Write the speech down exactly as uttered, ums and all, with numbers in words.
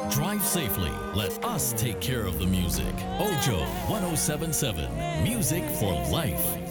Drive safely. Let us take care of the music. Ojo ten seventy-seven. Music for life.